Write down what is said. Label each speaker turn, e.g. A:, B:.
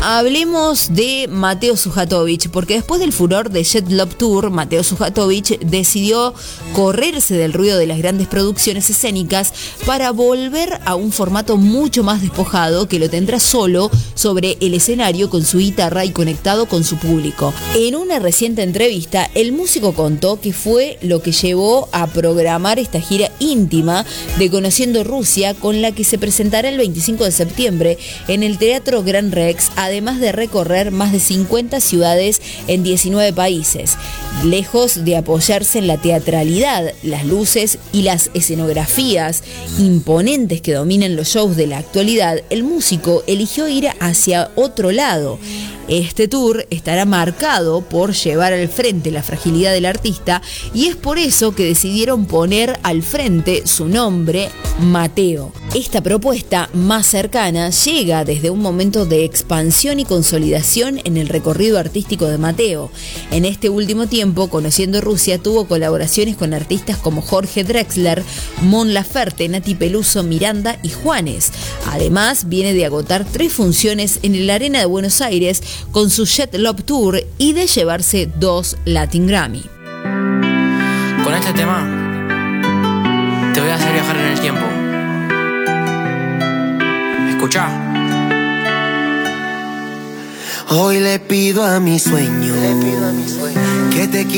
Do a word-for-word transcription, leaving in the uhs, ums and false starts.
A: hablemos de Mateo Sujatovich, porque después del furor de Jet Love Tour, Mateo Sujatovich decidió correrse del ruido de las grandes producciones escénicas para volver a un formato mucho más despojado, que lo tendrá solo sobre el escenario con su guitarra y conectado con su público. En una reciente entrevista, el músico contó que fue lo que llevó a programar esta gira íntima de Conociendo Rusia, con la que se presentará el veinticinco de septiembre en el Teatro Gran Rex, además de recorrer más de cincuenta ciudades en diecinueve países. Lejos de apoyarse en la teatralidad, las luces y las escenografías imponentes que dominan los shows de la actualidad, el músico eligió ir hacia otro lado. Este tour estará marcado por llevar al frente la fragilidad del artista, y es por eso que decidieron poner al frente su nombre, Mateo. Esta propuesta más cercana llega desde un momento de expansión y consolidación en el recorrido artístico de Mateo. En este último tiempo, Conociendo Rusia tuvo colaboraciones con artistas como Jorge Drexler, Mon Laferte, Nati Peluso, Miranda y Juanes. Además, viene de agotar tres funciones en el Arena de Buenos Aires con su Jet Love Tour y de llevarse dos Latin Grammy.
B: Con este tema te voy a hacer viajar en el tiempo. Escuchá.
C: Hoy le pido a mi sueño, le pido a mi sueño que te quiera.